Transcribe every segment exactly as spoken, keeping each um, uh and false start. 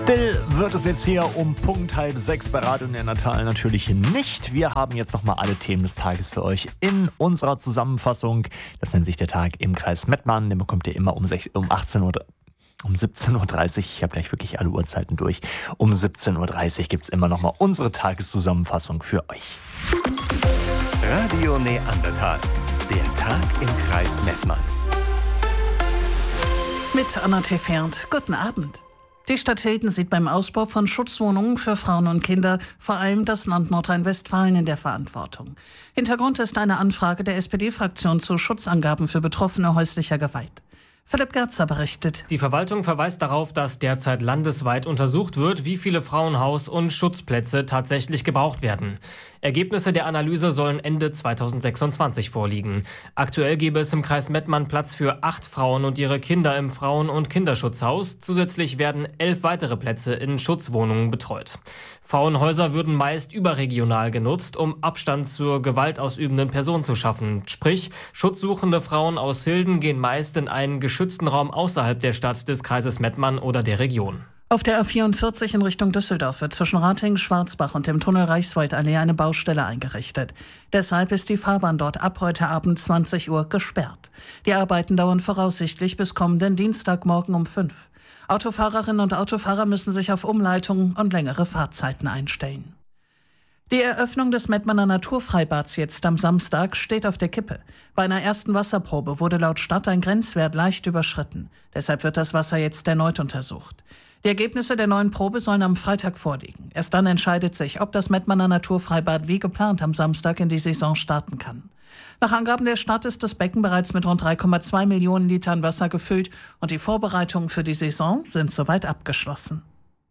Still wird es jetzt hier um Punkt halb sechs bei Radio Neandertal natürlich nicht. Wir haben jetzt nochmal alle Themen des Tages für euch in unserer Zusammenfassung. Das nennt sich der Tag im Kreis Mettmann. Den bekommt ihr immer um, um achtzehn Uhr. Um siebzehn Uhr dreißig, ich habe gleich wirklich alle Uhrzeiten durch, um siebzehn Uhr dreißig gibt es immer noch mal unsere Tageszusammenfassung für euch. Radio Neandertal, der Tag im Kreis Mettmann. Mit Anna Tefert, guten Abend. Die Stadt Hilden sieht beim Ausbau von Schutzwohnungen für Frauen und Kinder vor allem das Land Nordrhein-Westfalen in der Verantwortung. Hintergrund ist eine Anfrage der S P D-Fraktion zu Schutzangaben für Betroffene häuslicher Gewalt. Philipp Gerzer berichtet. Die Verwaltung verweist darauf, dass derzeit landesweit untersucht wird, wie viele Frauenhaus- und Schutzplätze tatsächlich gebraucht werden. Ergebnisse der Analyse sollen Ende zweitausendsechsundzwanzig vorliegen. Aktuell gäbe es im Kreis Mettmann Platz für acht Frauen und ihre Kinder im Frauen- und Kinderschutzhaus. Zusätzlich werden elf weitere Plätze in Schutzwohnungen betreut. Frauenhäuser würden meist überregional genutzt, um Abstand zur gewaltausübenden Person zu schaffen. Sprich, schutzsuchende Frauen aus Hilden gehen meist in einen geschützten Raum außerhalb der Stadt, des Kreises Mettmann oder der Region. Auf der A vierundvierzig in Richtung Düsseldorf wird zwischen Ratingen, Schwarzbach und dem Tunnel Reichswaldallee eine Baustelle eingerichtet. Deshalb ist die Fahrbahn dort ab heute Abend zwanzig Uhr gesperrt. Die Arbeiten dauern voraussichtlich bis kommenden Dienstagmorgen um fünf. Autofahrerinnen und Autofahrer müssen sich auf Umleitungen und längere Fahrzeiten einstellen. Die Eröffnung des Mettmanner Naturfreibads jetzt am Samstag steht auf der Kippe. Bei einer ersten Wasserprobe wurde laut Stadt ein Grenzwert leicht überschritten. Deshalb wird das Wasser jetzt erneut untersucht. Die Ergebnisse der neuen Probe sollen am Freitag vorliegen. Erst dann entscheidet sich, ob das Mettmanner Naturfreibad wie geplant am Samstag in die Saison starten kann. Nach Angaben der Stadt ist das Becken bereits mit rund drei Komma zwei Millionen Litern Wasser gefüllt und die Vorbereitungen für die Saison sind soweit abgeschlossen.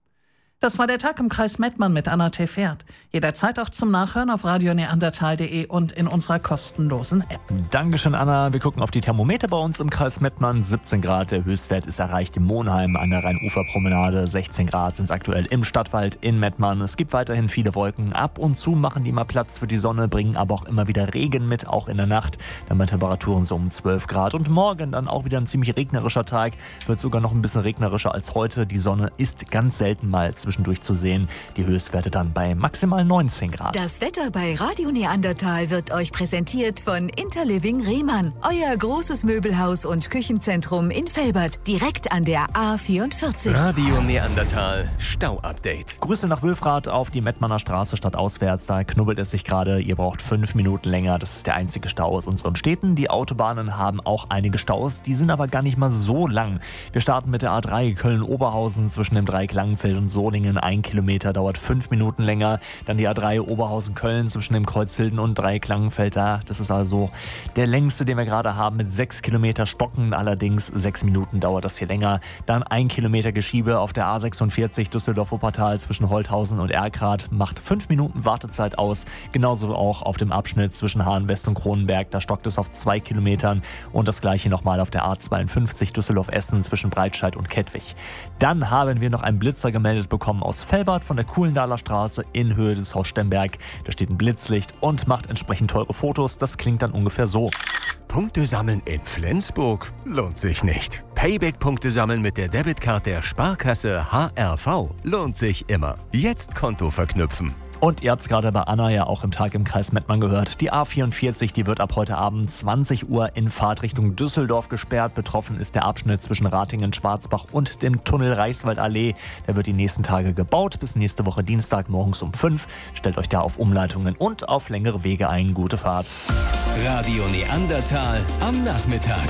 Das war der Tag im Kreis Mettmann mit Anna Tefert. Jederzeit auch zum Nachhören auf radio neandertal punkt de und in unserer kostenlosen App. Dankeschön, Anna. Wir gucken auf die Thermometer bei uns im Kreis Mettmann. siebzehn Grad, der Höchstwert ist erreicht in Monheim an der Rheinuferpromenade. sechzehn Grad sind es aktuell im Stadtwald in Mettmann. Es gibt weiterhin viele Wolken. Ab und zu machen die mal Platz für die Sonne, bringen aber auch immer wieder Regen mit, auch in der Nacht. Dann bei Temperaturen so um zwölf Grad. Und morgen dann auch wieder ein ziemlich regnerischer Tag. Wird sogar noch ein bisschen regnerischer als heute. Die Sonne ist ganz selten mal zwischendurch zu sehen. Die Höchstwerte dann bei maximal neunzehn Grad. Das Wetter bei Radio Neandertal wird euch präsentiert von Interliving Rehmann. Euer großes Möbelhaus und Küchenzentrum in Velbert, direkt an der A vierundvierzig. Radio Neandertal Stau-Update. Grüße nach Wülfrath auf die Mettmanner Straße stadtauswärts. Da knubbelt es sich gerade. Ihr braucht fünf Minuten länger. Das ist der einzige Stau aus unseren Städten. Die Autobahnen haben auch einige Staus. Die sind aber gar nicht mal so lang. Wir starten mit der A drei Köln-Oberhausen zwischen dem Dreieck Langenfeld und Solingen. Ein Kilometer dauert fünf Minuten länger. Dann die A drei Oberhausen-Köln zwischen dem Kreuz Hilden und Dreieck Langenfeld. Da, das ist also der längste, den wir gerade haben, mit sechs Kilometer Stocken. Allerdings sechs Minuten dauert das hier länger. Dann ein Kilometer Geschiebe auf der A sechsundvierzig Düsseldorf-Wuppertal zwischen Holthausen und Erkrath. Macht fünf Minuten Wartezeit aus. Genauso auch auf dem Abschnitt zwischen Hahn-West und Kronenberg. Da stockt es auf zwei Kilometern. Und das gleiche nochmal auf der A zweiundfünfzig Düsseldorf-Essen zwischen Breitscheid und Kettwig. Dann haben wir noch einen Blitzer gemeldet bekommen aus Velbert von der Kuhlendaler Straße in Höhe des Haus Stemberg. Da steht ein Blitzlicht und macht entsprechend teure Fotos. Das klingt dann ungefähr so. Punkte sammeln in Flensburg lohnt sich nicht. Payback-Punkte sammeln mit der Debitcard der Sparkasse H R V lohnt sich immer. Jetzt Konto verknüpfen. Und ihr habt es gerade bei Anna ja auch im Tag im Kreis Mettmann gehört. Die A vierundvierzig, die wird ab heute Abend zwanzig Uhr in Fahrtrichtung Düsseldorf gesperrt. Betroffen ist der Abschnitt zwischen Ratingen, Schwarzbach und dem Tunnel Reichswaldallee. Der wird die nächsten Tage gebaut. Bis nächste Woche Dienstag morgens um fünf. Stellt euch da auf Umleitungen und auf längere Wege ein. Gute Fahrt. Radio Neandertal am Nachmittag.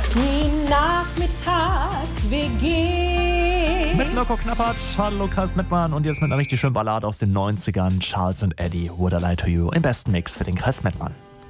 Die Nachmittags-W G. Mit Mirko Knappert, hallo Kreis Mettmann und jetzt mit einer richtig schönen Ballade aus den neunzigern. Charles and Eddie, Would I Lie to You im besten Mix für den Kreis Mettmann.